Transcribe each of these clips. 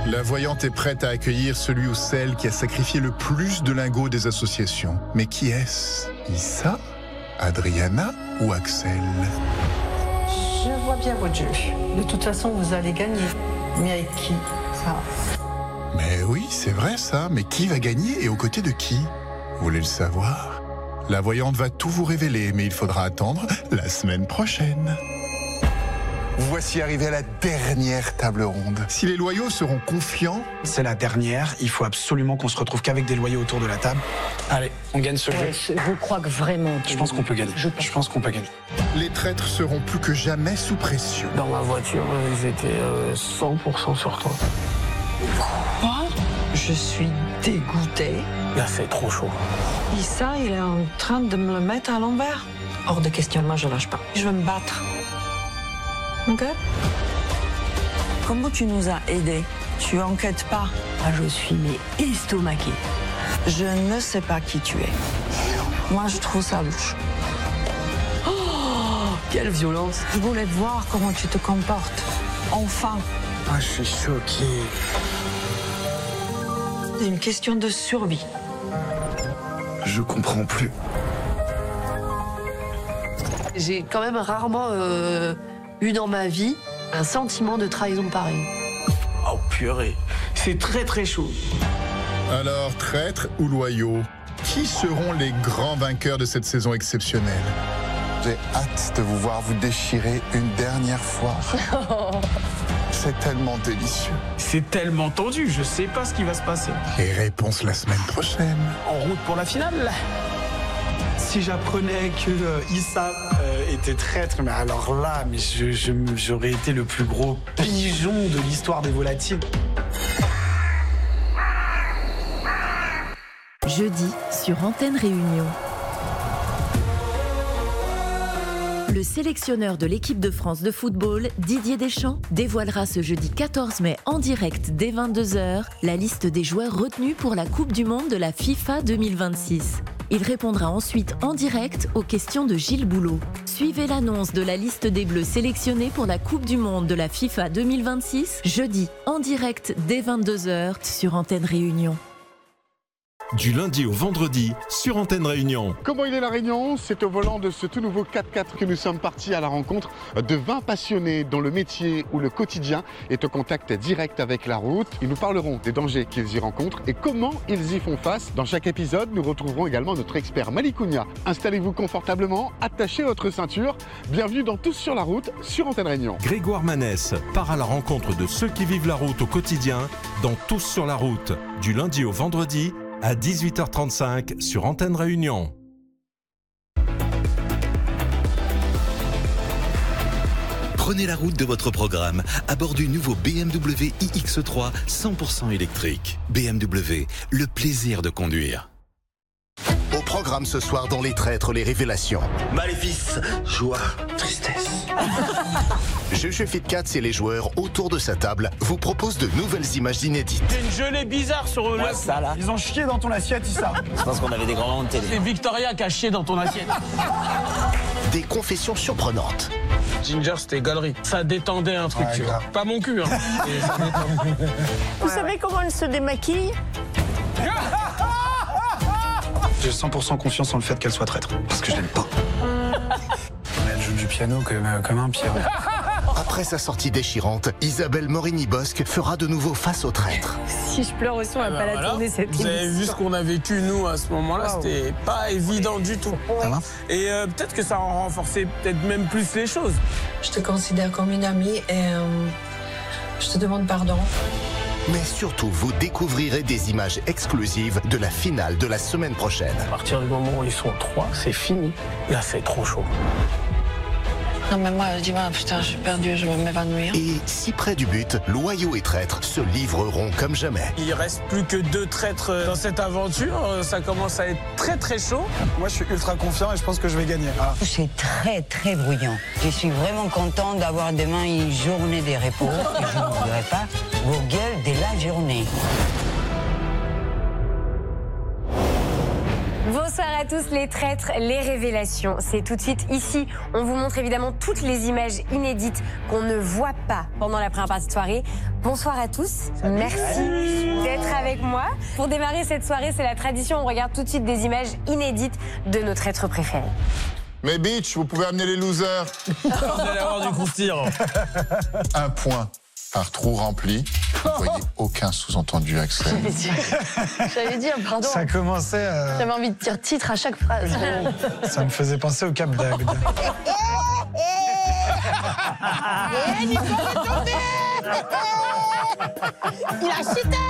La voyante est prête à accueillir celui ou celle qui a sacrifié le plus de lingots des associations. Mais qui est-ce? Issa, Adriana ou Axel? Je vois bien votre jeu. De toute façon, vous allez gagner. Mais avec qui, ça? Mais oui, c'est vrai ça. Mais qui va gagner et aux côtés de qui? Vous voulez le savoir? La voyante va tout vous révéler, mais il faudra attendre la semaine prochaine. Voici arrivé à la dernière table ronde. Si les loyaux seront confiants... C'est la dernière, il faut absolument qu'on se retrouve qu'avec des loyaux autour de la table. Allez, on gagne ce jeu. Je crois que vraiment... Je pense qu'on peut gagner. Je pense qu'on peut gagner. Les traîtres seront plus que jamais sous pression. Dans ma voiture, ils étaient 100% sur toi. Quoi? Je suis dégoûtée. Là, c'est trop chaud. Issa, il est en train de me le mettre à l'envers. Hors de question, moi je lâche pas. Je vais me battre. Ok? Comment tu nous as aidés? Tu enquêtes pas? Ah, je suis estomaquée. Je ne sais pas qui tu es. Moi, je trouve ça louche. Oh, quelle violence. Je voulais voir comment tu te comportes. Enfin. Ah, je suis choqué. C'est une question de survie. Je comprends plus. J'ai quand même rarement eu dans ma vie un sentiment de trahison pareil. Oh purée, c'est très très chaud. Alors, traîtres ou loyaux, qui seront les grands vainqueurs de cette saison exceptionnelle? J'ai hâte de vous voir vous déchirer une dernière fois. C'est tellement délicieux. C'est tellement tendu, je sais pas ce qui va se passer. Les réponses la semaine prochaine. En route pour la finale. Si j'apprenais que Issa était traître, mais alors là, mais j'aurais été le plus gros pigeon de l'histoire des volatiles. Jeudi sur Antenne Réunion. Le sélectionneur de l'équipe de France de football, Didier Deschamps, dévoilera ce jeudi 14 mai en direct dès 22h la liste des joueurs retenus pour la Coupe du Monde de la FIFA 2026. Il répondra ensuite en direct aux questions de Gilles Boulot. Suivez l'annonce de la liste des Bleus sélectionnés pour la Coupe du Monde de la FIFA 2026, jeudi en direct dès 22h sur Antenne Réunion. Du lundi au vendredi sur Antenne Réunion. Comment il est la Réunion? C'est au volant de ce tout nouveau 4x4 que nous sommes partis à la rencontre de 20 passionnés dont le métier ou le quotidien est au contact direct avec la route. Ils nous parleront des dangers qu'ils y rencontrent et comment ils y font face. Dans chaque épisode, nous retrouverons également notre expert Malikounia. Installez-vous confortablement, attachez votre ceinture. Bienvenue dans Tous sur la route sur Antenne Réunion. Grégoire Manès part à la rencontre de ceux qui vivent la route au quotidien dans Tous sur la route, du lundi au vendredi à 18h35 sur Antenne Réunion. Prenez la route de votre programme à bord du nouveau BMW iX3 100% électrique. BMW, le plaisir de conduire. Au programme ce soir dans Les Traîtres, les révélations. Maléfice, joie, tristesse. Juju Fitcats et les joueurs autour de sa table vous proposent de nouvelles images inédites. C'est une gelée bizarre sur le ça là. Ils ont chié dans ton assiette, Issa. Je pense qu'on avait des grands de télé. C'est Victoria qui a chié dans ton assiette. Des confessions surprenantes. Ginger, c'était galerie. Ça détendait un truc, tu vois. Pas mon cul, hein. Et ça détendait. Vous savez comment elle se démaquille? J'ai 100% confiance en le fait qu'elle soit traître, parce que je l'aime pas. Elle joue du piano comme un pierre. Après sa sortie déchirante, Isabelle Morini-Bosque fera de nouveau face aux traîtres. Si je pleure aussi, on va pas la tourner cette émission. Vous avez vu ce qu'on a vécu, nous, à ce moment-là, c'était pas évident du tout. Et peut-être que ça a renforcé peut-être même plus les choses. Je te considère comme une amie et je te demande pardon. Mais surtout, vous découvrirez des images exclusives de la finale de la semaine prochaine. À partir du moment où ils sont 3, c'est fini. Là, c'est trop chaud. Non mais moi, je dis, putain, je suis perdue, je vais m'évanouir. Et si près du but, loyaux et traîtres se livreront comme jamais. Il reste plus que 2 traîtres dans cette aventure. Ça commence à être très très chaud. Moi, je suis ultra confiant et je pense que je vais gagner. Ah. C'est très très bruyant. Je suis vraiment contente d'avoir demain une journée de repos. Et je n'oublierai pas vos gueules de la journée. Bonsoir à tous, les traîtres, les révélations. C'est tout de suite ici. On vous montre évidemment toutes les images inédites qu'on ne voit pas pendant la première partie de soirée. Bonsoir à tous. Merci d'être avec moi. Pour démarrer cette soirée, c'est la tradition. On regarde tout de suite des images inédites de nos traîtres préférés. Mais bitch, vous pouvez amener les losers. Vous allez avoir du croustillant. 1 point par trou rempli. Vous voyez aucun sous-entendu, Axel. J'allais dire, pardon. Ça commençait à... J'avais envie de dire titre à chaque phrase. Ça me faisait penser au Cap d'Agde. Il a chuté.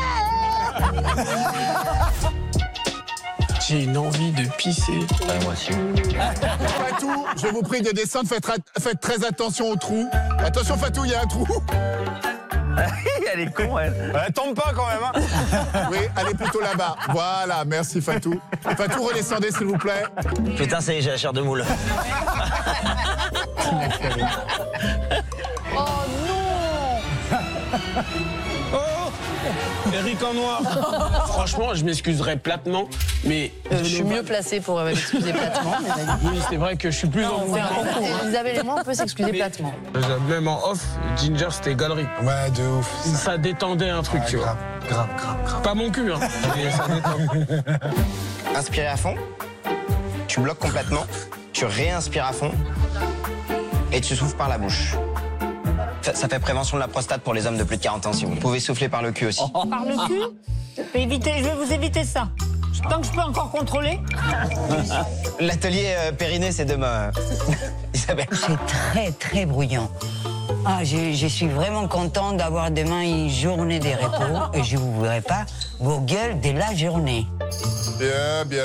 J'ai une envie de pisser. Moi aussi. Fatou, je vous prie de descendre, faites très attention au trou. Attention Fatou, il y a un trou. Elle est con, elle. Elle tombe pas quand même, hein. Oui, allez plutôt là-bas. Voilà, merci Fatou. Fatou, redescendez s'il vous plaît. Putain, ça y est, j'ai la chair de moule. Oh non. Eric en noir. Franchement, je m'excuserais platement, mais... Je suis mieux placée pour m'excuser platement. Oui, c'est vrai que je suis plus en On fait un concours. Isabelle et moi, on peut s'excuser platement. Même en off, Ginger, c'était galerie. Ouais, de ouf. Ça détendait un truc, tu vois. Grave. Pas mon cul, hein. Mais ça détend. Inspirez à fond, tu bloques complètement, tu réinspires à fond et tu souffles par la bouche. Ça fait prévention de la prostate pour les hommes de plus de 40 ans si vous pouvez souffler par le cul aussi. Par le cul? Je vais vous éviter ça. Tant que je peux encore contrôler. L'atelier périnée, c'est demain, Isabelle. C'est très bruyant. Ah, je suis vraiment contente d'avoir demain une journée de repos et je ne vous voudrais pas vos gueules de la journée. Bien.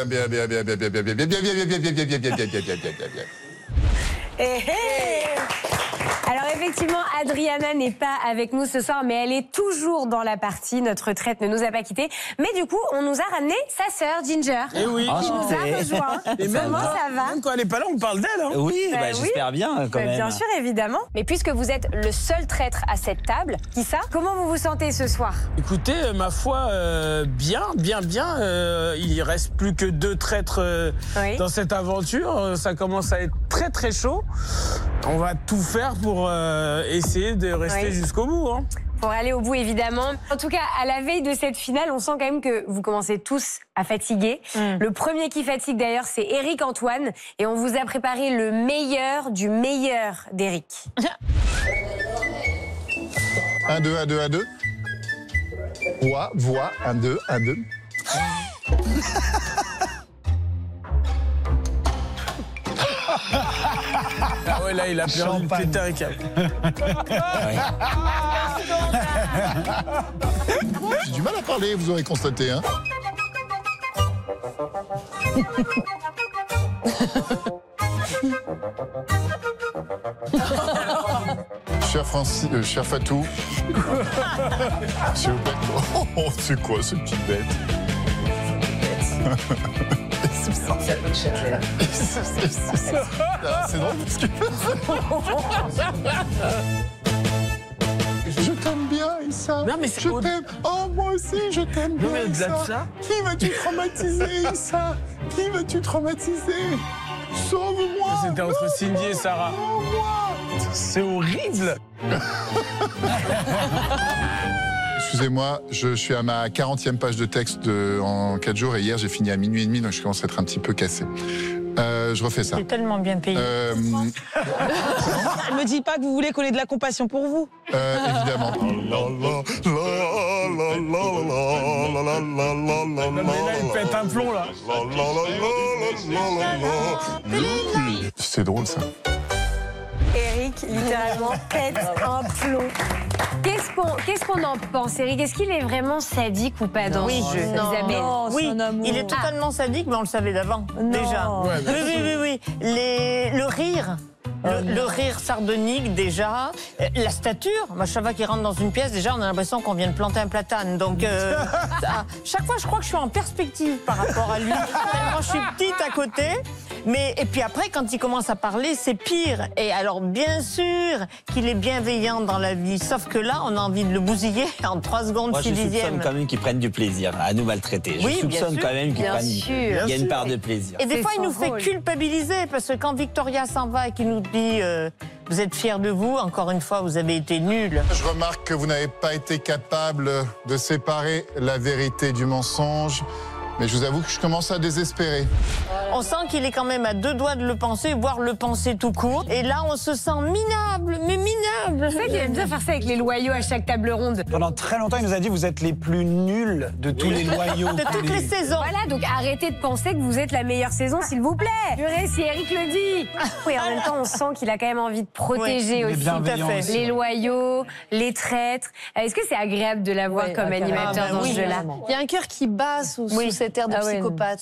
Alors effectivement, Adriana n'est pas avec nous ce soir, mais elle est toujours dans la partie. Notre traite ne nous a pas quittés. Mais du coup, on nous a ramené sa sœur Ginger, qui nous a rejoint. Et Comment ça va? Même quand elle n'est pas là, on parle d'elle. Hein. Oui, j'espère bien quand même. Bien sûr, évidemment. Mais puisque vous êtes le seul traître à cette table, qui ça? Comment vous vous sentez ce soir? Écoutez, ma foi, bien. Il reste plus que 2 traîtres dans cette aventure. Ça commence à être très chaud. On va tout faire pour essayer de rester jusqu'au bout. Hein. Pour aller au bout, évidemment. En tout cas, à la veille de cette finale, on sent quand même que vous commencez tous à fatiguer. Le premier qui fatigue d'ailleurs, c'est Eric Antoine. Et on vous a préparé le meilleur du meilleur d'Eric. 1, 2. Voix, 1, 2. Ah ouais, là, il a perdu péter un câble. J'ai du mal à parler, vous aurez constaté, hein. Cher Fatou. S'il vous plaît. Oh, c'est quoi ce petit bête? C'est drôle parce que... Je t'aime bien, Issa. Non, mais je t'aime. Oh, moi aussi, je t'aime bien, mais au-delà Issa. de ça... Qui vas-tu traumatiser, Issa? Qui vas-tu traumatiser? Sauve-moi. C'était entre Cindy et Sarah. C'est horrible. Excusez-moi, je suis à ma 40e page de texte en 4 jours et hier j'ai fini à minuit et demi, donc je commence à être un petit peu cassé. Je refais ça. C'est tellement bien payé. Ne me dis pas que vous voulez qu'on ait de la compassion pour vous. Évidemment. Mais là, il pète un plomb, là. C'est drôle, ça. Eric, littéralement, pète un plomb. Qu'est-ce qu'on en pense, Eric? Est-ce qu'il est vraiment sadique ou pas dans ce jeu, Isabelle? Oui, il est totalement sadique, mais on le savait d'avant, déjà. Ouais, Oui. Le rire. Le rire sardonique, déjà. La stature. Moi, chaque fois qu'il rentre dans une pièce, déjà, on a l'impression qu'on vient de planter un platane. Donc, chaque fois, je crois que je suis en perspective par rapport à lui. Tellement je suis petite à côté. Et puis après, quand il commence à parler, c'est pire. Et alors, bien sûr qu'il est bienveillant dans la vie. Sauf que là, on a envie de le bousiller en 3 secondes, Moi, 6 je soupçonne dixièmes. quand même qu'ils prennent du plaisir à nous maltraiter. Oui, Je bien soupçonne sûr. quand même qu'ils Bien prennent. sûr. Il y a une Bien part sûr. de plaisir. Et des fois, il son nous fait rôle. culpabiliser parce que quand Victoria s'en va et qu'il nous dit vous êtes fiers de vous, encore une fois, vous avez été nuls. Je remarque que vous n'avez pas été capable de séparer la vérité du mensonge. Mais je vous avoue que je commence à désespérer. On sent qu'il est quand même à 2 doigts de le penser, voire le penser tout court. Et là, on se sent minable, mais minable. C'est vrai qu'il aime bien faire ça avec les loyaux à chaque table ronde. Pendant très longtemps, il nous a dit vous êtes les plus nuls de tous les loyaux. De toutes les saisons. Voilà, donc arrêtez de penser que vous êtes la meilleure saison, s'il vous plaît. Purée, si Eric le dit. Oui, en même temps, on sent qu'il a quand même envie de protéger aussi les loyaux, les traîtres. Est-ce que c'est agréable de l'avoir comme animateur dans ce jeu-là? Il y a un cœur qui bat sous cette air de psychopathe.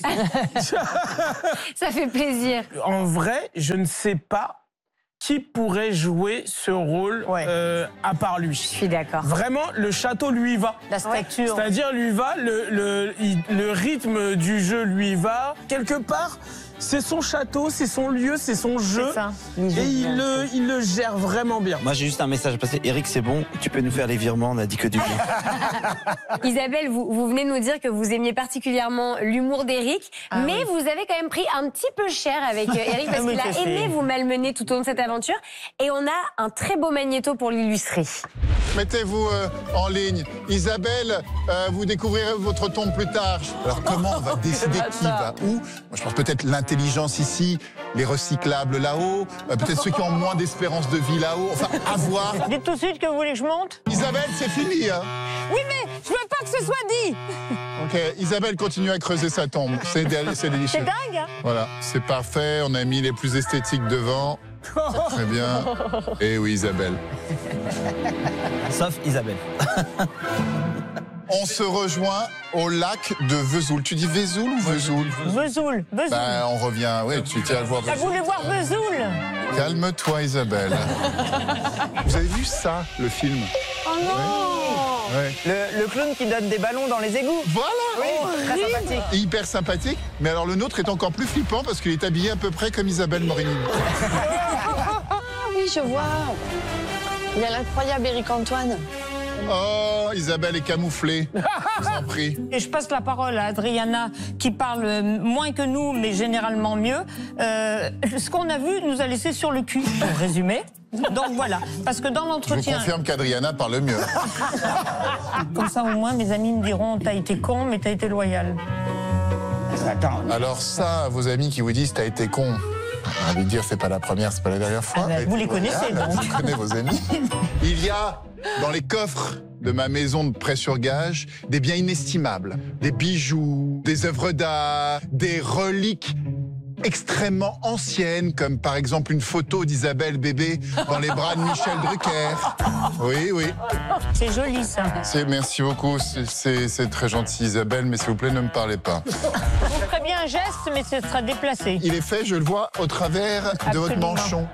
Ça fait plaisir. En vrai, je ne sais pas qui pourrait jouer ce rôle à part lui. Je suis d'accord. Vraiment, le château lui va. La stature. C'est-à-dire lui va, le rythme du jeu lui va. Quelque part, c'est son château, c'est son lieu, c'est son jeu. C'est ça. Et il le gère vraiment bien. Moi, j'ai juste un message à passer. Eric, c'est bon, tu peux nous faire les virements, on a dit que du bien. Isabelle, vous venez de nous dire que vous aimiez particulièrement l'humour d'Eric, mais vous avez quand même pris un petit peu cher avec Eric parce qu'il a aimé vous malmener tout au long de cette aventure. Et on a un très beau magnéto pour l'illustrer. Mettez-vous en ligne. Isabelle, vous découvrirez votre tombe plus tard. Alors comment on va décider qui va où? Moi, je pense peut-être l'intelligence ici, les recyclables là-haut, peut-être ceux qui ont moins d'espérance de vie là-haut. Enfin, à voir. Dites tout de suite que vous voulez que je monte. Isabelle, c'est fini, hein? Oui, mais je veux pas que ce soit dit. Ok, Isabelle continue à creuser sa tombe. C'est délicieux. C'est dingue, hein? Voilà, c'est parfait. On a mis les plus esthétiques devant. Très bien. Et oui, Isabelle. Sauf Isabelle. On se rejoint au lac de Vesoul. Tu dis Vesoul ou Vesoul? Vesoul. Ben, on revient. Oui, tu tiens à le voir. T'as voulu voir Vesoul? Calme-toi, Isabelle. Vous avez vu ça, le film? Oh non! Ouais. Le clown qui donne des ballons dans les égouts. Voilà. Oui, très sympathique. Et hyper sympathique. Mais alors le nôtre est encore plus flippant parce qu'il est habillé à peu près comme Isabelle Morini. Ah oui, je vois. Il y a l'incroyable Eric Antoine. Oh, Isabelle est camouflée. Je vous en prie. Et je passe la parole à Adriana, qui parle moins que nous, mais généralement mieux. Ce qu'on a vu nous a laissé sur le cul, pour résumer. Donc voilà, parce que dans Je vous l'entretien... confirme qu'Adriana parle mieux. Comme ça, au moins, mes amis me diront, t'as été con, mais t'as été loyal. Attends. Alors ça, vos amis qui vous disent t'as été con, j'ai envie de dire c'est pas la première, c'est pas la dernière fois. Ah ben, vous les connaissez, donc. Je connais vos amis. Il y a dans les coffres de ma maison de prêt sur gage des biens inestimables, des bijoux, des œuvres d'art, des reliques extrêmement anciennes, comme par exemple une photo d'Isabelle bébé dans les bras de Michel Drucker. Oui, oui. C'est joli, ça. Merci beaucoup, c'est très gentil Isabelle, mais s'il vous plaît, ne me parlez pas. Je vous ferai bien un geste, mais ce sera déplacé. Il est fait, je le vois, au travers de votre Absolument. manchon.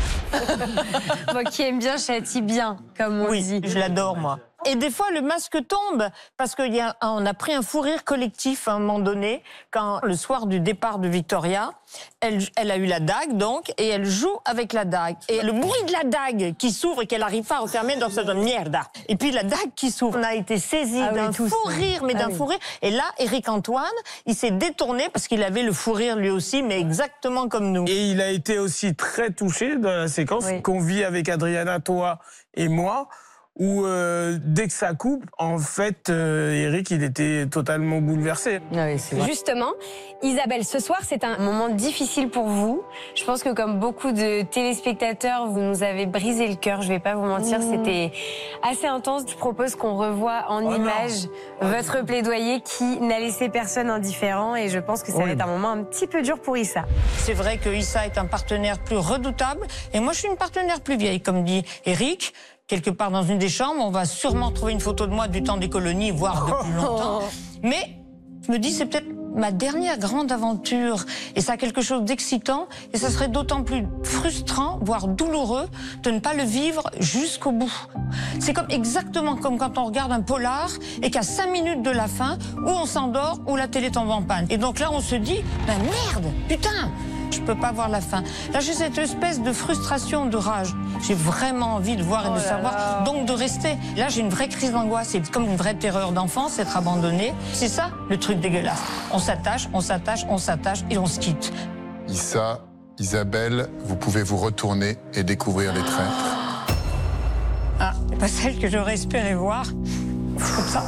Moi qui aime bien, châtie bien, comme on dit. Je l'adore, moi. Et des fois, le masque tombe, parce qu'on a pris un fou rire collectif à un moment donné, quand le soir du départ de Victoria, elle a eu la dague, donc, et elle joue avec la dague. Et le bruit de la dague qui s'ouvre et qu'elle n'arrive pas à refermer dans cette merde. Et puis la dague qui s'ouvre. On a été saisis d'un fou rire, mais d'un fou rire. Et là, Eric Antoine, il s'est détourné parce qu'il avait le fou rire lui aussi, mais exactement comme nous. Et il a été aussi très touché dans la séquence qu'on vit avec Adriana, toi et moi, où dès que ça coupe, en fait, Eric, il était totalement bouleversé. Justement, Isabelle, ce soir, c'est un moment difficile pour vous. Je pense que comme beaucoup de téléspectateurs, vous nous avez brisé le cœur, je vais pas vous mentir, c'était assez intense. Je propose qu'on revoie en images votre plaidoyer qui n'a laissé personne indifférent et je pense que ça va être un moment un petit peu dur pour Issa. C'est vrai que Issa est un partenaire plus redoutable et moi je suis une partenaire plus vieille, comme dit Eric. Quelque part dans une des chambres, on va sûrement trouver une photo de moi du temps des colonies, voire de plus longtemps. Mais je me dis, c'est peut-être ma dernière grande aventure. Et ça a quelque chose d'excitant. Et ça serait d'autant plus frustrant, voire douloureux, de ne pas le vivre jusqu'au bout. C'est exactement comme quand on regarde un polar et qu'à 5 minutes de la fin, ou on s'endort, ou la télé tombe en panne. Et donc là, on se dit, ben merde, putain, Je peux pas voir la fin. Là, j'ai cette espèce de frustration, de rage. J'ai vraiment envie de voir et de savoir, donc de rester. Là, j'ai une vraie crise d'angoisse. C'est comme une vraie terreur d'enfance, être abandonné. C'est ça, le truc dégueulasse. On s'attache, on s'attache, on s'attache et on se quitte. Issa, Isabelle, vous pouvez vous retourner et découvrir les traîtres. Ah, c'est pas celle que j'aurais espéré voir. Comme ça.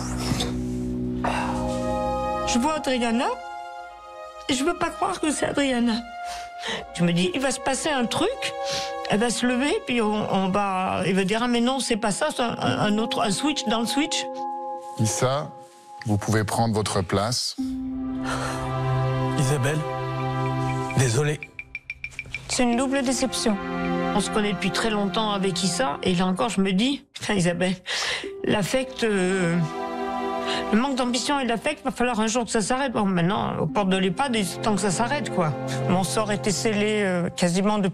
Je vois Adriana et je veux pas croire que c'est Adriana. Je me dis, il va se passer un truc, elle va se lever, puis on va... Il va dire, ah mais non, c'est pas ça, c'est un switch dans le switch. Issa, vous pouvez prendre votre place. Isabelle, désolé. C'est une double déception. On se connaît depuis très longtemps avec Issa, et là encore, je me dis, putain Isabelle, l'affect... Le manque d'ambition et d'affect, il va falloir un jour que ça s'arrête. Bon, maintenant, aux portes de l'EHPAD, tant que ça s'arrête, quoi. Mon sort était scellé quasiment depuis